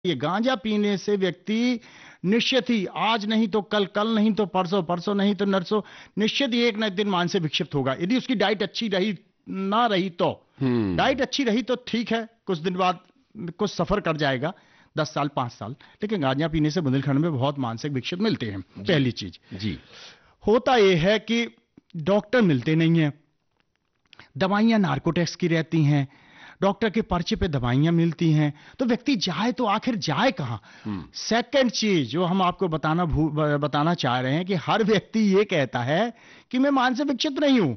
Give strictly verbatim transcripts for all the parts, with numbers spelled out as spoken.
ये गांजा पीने से व्यक्ति निश्चित ही आज नहीं तो कल, कल नहीं तो परसों, परसों नहीं तो नरसों, निश्चित ही एक न एक दिन मानसिक विक्षिप्त होगा। यदि उसकी डाइट अच्छी रही ना रही तो, डाइट हम्म। अच्छी रही तो ठीक है, कुछ दिन बाद कुछ सफर कर जाएगा, दस साल, पांच साल। लेकिन गांजा पीने से बुंदेलखंड में बहुत मानसिक विक्षिप्त मिलते हैं। जी। पहली चीज जी। होता यह है कि डॉक्टर मिलते नहीं है, दवाइयां नार्कोटेक्स की रहती हैं, डॉक्टर के पर्चे पे दवाइयां मिलती हैं, तो व्यक्ति जाए तो आखिर जाए कहां। हम्म। सेकंड चीज जो हम आपको बताना भू- बताना चाह रहे हैं कि हर व्यक्ति ये कहता है कि मैं मानसिक विक्षिप्त नहीं हूं।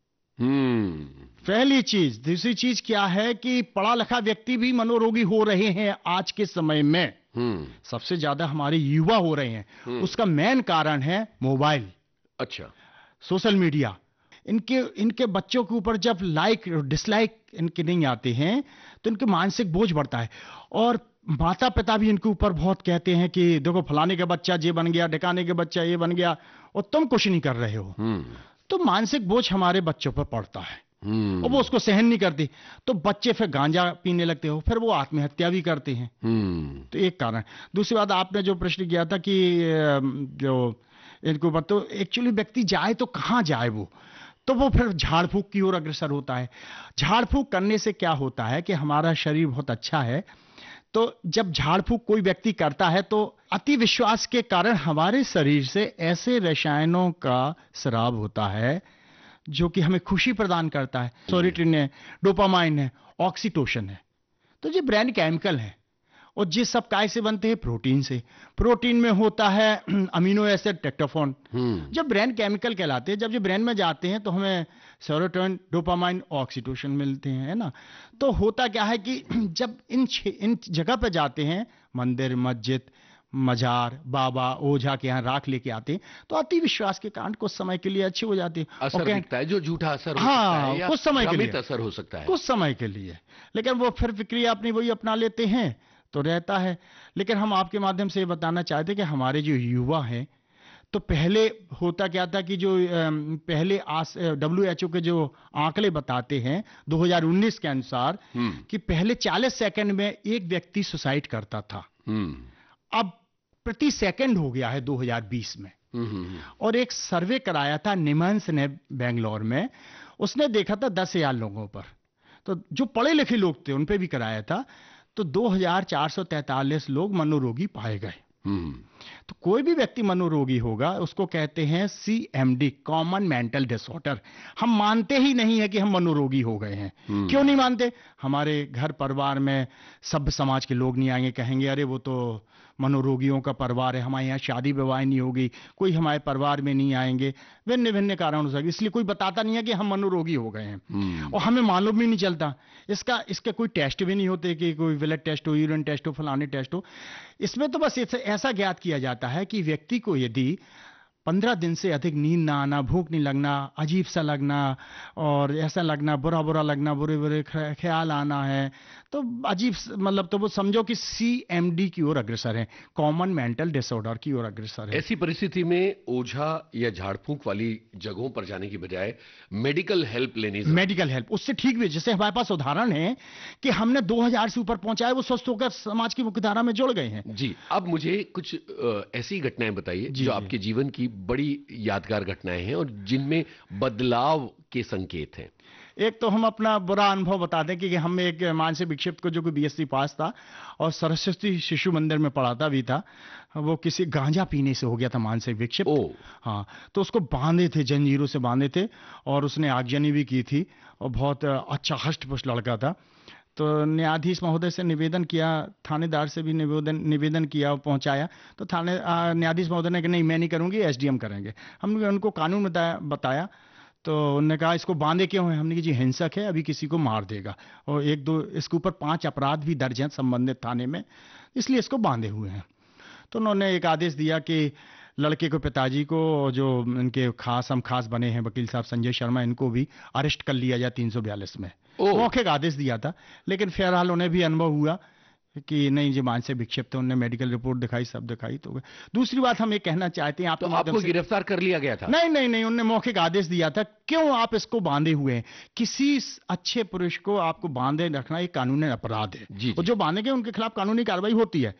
हम्म। पहली चीज। दूसरी चीज क्या है कि पढ़ा लिखा व्यक्ति भी मनोरोगी हो रहे हैं आज के समय में। हम्म। सबसे ज्यादा हमारे युवा हो रहे हैं। हम्म। उसका मेन कारण है मोबाइल, अच्छा। Social media. इनके इनके बच्चों के ऊपर जब लाइक डिसलाइक इनके नहीं आते हैं तो इनके मानसिक बोझ बढ़ता है। और माता पिता भी इनके ऊपर बहुत कहते हैं कि देखो फलाने का बच्चा ये बन गया, ढिकाने के बच्चा ये बन गया, और तुम कुछ नहीं कर रहे हो। हम्म। तो मानसिक बोझ हमारे बच्चों पर पड़ता है और वो हम्म। उसको सहन नहीं करती, तो बच्चे फिर गांजा पीने लगते हो, फिर वो आत्महत्या भी करते हैं। हम्म। तो एक कारण। दूसरी बात, आपने जो प्रश्न किया था कि अम, जो इनको ऊपर, तो एक्चुअली व्यक्ति जाए तो कहां जाए वो, तो वो फिर झाड़ फूक की ओर अग्रसर होता है। झाड़ फूक करने से क्या होता है कि हमारा शरीर बहुत अच्छा है, तो जब झाड़ फूक कोई व्यक्ति करता है तो अति विश्वास के कारण हमारे शरीर से ऐसे रसायनों का स्राव होता है जो कि हमें खुशी प्रदान करता है। सेरोटोनिन है, डोपामाइन है, ऑक्सीटोसिन है, तो ये ब्रेन केमिकल है। और जिस सब काय से बनते हैं? प्रोटीन से। प्रोटीन में होता है अमीनो एसिड, ट्रिप्टोफैन, हम्म। जब ब्रेन केमिकल कहलाते हैं। जब ये ब्रेन में जाते हैं तो हमें सेरोटोनिन, डोपामाइन, ऑक्सीटोसिन मिलते हैं, है ना। तो होता क्या है कि जब इन इन जगह पे जाते हैं, मंदिर, मस्जिद, मजार, बाबा, ओझा के यहाँ राख लेके आते हैं, तो अति विश्वास के कारण कुछ समय के लिए अच्छे हो जाते हैं। और असर कहें दिखता है, जो झूठा असर हो सकता है हाँ, या कुछ समय के भ्रमित लिए, असर हो सकता है। कुछ समय के लिए, लेकिन वो फिर प्रक्रिया अपनी वही अपना लेते हैं तो रहता है। लेकिन हम आपके माध्यम से ये बताना चाहते हैं कि हमारे जो युवा हैं, तो पहले होता क्या था कि जो अम, पहले डब्ल्यू एच ओ के जो आंकड़े बताते हैं दो हज़ार उन्नीस के अनुसार हम्म। कि पहले चालीस सेकंड में एक व्यक्ति सुसाइड करता था, हम्म। अब प्रति सेकंड हो गया है दो हज़ार बीस में। हम्म। हम्म। और एक सर्वे कराया था निमंस ने बेंगलोर में, उसने देखा था दस हजार लोगों पर, तो जो पढ़े लिखे लोग थे उन पे भी कराया था, तो दो हज़ार चार सौ तैंतालीस लोग मनोरोगी पाए गए। हम्म। तो कोई भी व्यक्ति मनोरोगी होगा उसको कहते हैं C M D, common mental disorder. हम मानते ही नहीं है कि हम मनोरोगी हो गए हैं। हम्म। क्यों नहीं मानते? हमारे घर परिवार में सभ्य समाज के लोग नहीं आएंगे, कहेंगे अरे वो तो मनोरोगियों का परिवार है, हमारे यहाँ शादी विवाह नहीं होगी, कोई हमारे परिवार में नहीं आएंगे, भिन्न भिन्न कारण हो सकते, इसलिए कोई बताता नहीं है कि हम मनोरोगी हो गए हैं। हम्म। और हमें मालूम भी नहीं चलता। इसका इसके कोई टेस्ट भी नहीं होते कि कोई ब्लड टेस्ट हो, यूरिन टेस्ट हो, फलाने टेस्ट हो। इसमें तो बस ऐसा ज्ञात किया जाता है कि व्यक्ति को यदि पंद्रह दिन से अधिक नींद ना आना, भूख नहीं लगना, अजीब सा लगना, और ऐसा लगना, बुरा बुरा लगना, बुरे बुरे ख्याल आना है, तो अजीब, मतलब तो वो समझो कि सी एम डी की ओर अग्रसर है, कॉमन मेंटल डिसऑर्डर की ओर अग्रसर है। ऐसी परिस्थिति में ओझा या झाड़ फूंक वाली जगहों पर जाने की बजाय मेडिकल हेल्प लेनी जरूरी। मेडिकल हेल्प उससे ठीक भी, जैसे हमारे पास उदाहरण है कि हमने दो हज़ार से ऊपर पहुंचाए, वो स्वस्थ होकर समाज की मुख्यधारा में जुड़ गए हैं। जी। अब मुझे कुछ अ, ऐसी घटनाएं बताइए जी, जो जी। आपके जीवन की बड़ी यादगार घटनाएं हैं और जिनमें बदलाव के संकेत हैं। एक तो हम अपना बुरा अनुभव बता दें कि हम एक मानसिक विक्षिप्त को, जो कि बी एस सी पास था और सरस्वती शिशु मंदिर में पढ़ाता भी था, वो किसी गांजा पीने से हो गया था मानसिक विक्षिप्त। ओ। हाँ, तो उसको बांधे थे, जंजीरों से बांधे थे, और उसने आगजनी भी की थी, और बहुत अच्छा हष्ट-पुष्ट लड़का था। तो न्यायाधीश महोदय से निवेदन किया, थानेदार से भी निवेदन निवेदन किया और पहुंचाया, तो थाने न्यायाधीश महोदय ने कहा नहीं मैं नहीं करूंगी, एस डी एम करेंगे। हमने उनको कानून बताया बताया तो उन्होंने कहा इसको बांधे क्यों है? हमने कहा जी हिंसक है, अभी किसी को मार देगा, और एक दो इसके ऊपर पांच अपराध भी दर्ज हैं संबंधित थाने में, इसलिए इसको बांधे हुए हैं। तो उन्होंने एक आदेश दिया कि लड़के को, पिताजी को, जो इनके खास हम खास बने हैं वकील साहब संजय शर्मा, इनको भी अरेस्ट कर लिया जाए तीन सौ बयालीस में। मौखिक आदेश दिया था, लेकिन फिलहाल उन्हें भी अनुभव हुआ कि नहीं जो मानसिक विक्षिप्त है, उन्होंने मेडिकल रिपोर्ट दिखाई, सब दिखाई, तो दूसरी बात हम ये कहना चाहते हैं आप तो आपको गिरफ्तार कर लिया गया था? नहीं नहीं नहीं, उन्होंने मौखिक आदेश दिया था। क्यों आप इसको बांधे हुए हैं? किसी अच्छे पुरुष को आपको बांधे रखना एक कानूनी अपराध है, जी, और जो बांधे गए उनके खिलाफ कानूनी कार्रवाई होती है।